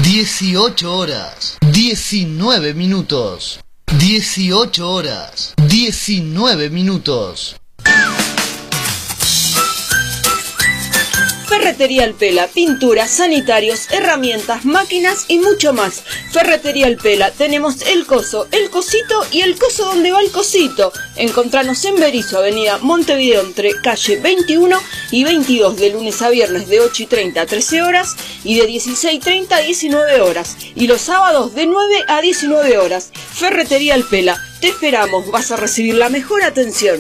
18 horas, 19 minutos. 18 horas, 19 minutos. Ferretería El Pela, pinturas, sanitarios, herramientas, máquinas y mucho más. Ferretería El Pela, tenemos el coso, el cosito y el coso donde va el cosito. Encontranos en Berisso, avenida Montevideo, entre calle 21 y 22, de lunes a viernes de 8:30 a 13 horas y de 16:30 a 19 horas. Y los sábados de 9 a 19 horas. Ferretería El Pela, te esperamos, vas a recibir la mejor atención.